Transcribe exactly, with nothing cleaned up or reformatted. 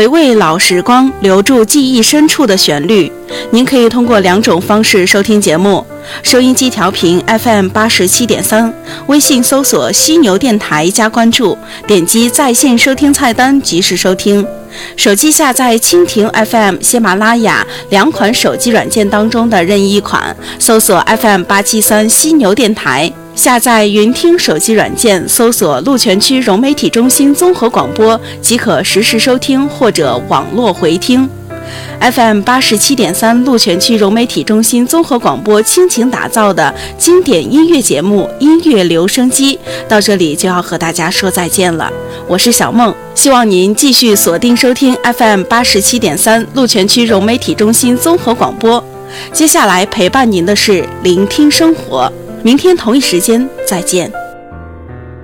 回味老时光，留住记忆深处的旋律。您可以通过两种方式收听节目：收音机调频 F M 八十七点三，微信搜索犀牛电台加关注，点击在线收听菜单及时收听。手机下载蜻蜓 F M、喜马拉雅两款手机软件当中的任意一款，搜索 F M 八七三犀牛电台。下载云听手机软件，搜索鹿泉区融媒体中心综合广播，即可实时收听或者网络回听。F M 八十七点三鹿泉区融媒体中心综合广播倾情打造的经典音乐节目《音乐留声机》到这里就要和大家说再见了。我是小梦，希望您继续锁定收听 F M 八十七点三鹿泉区融媒体中心综合广播。接下来陪伴您的是聆听生活。明天同一时间再见。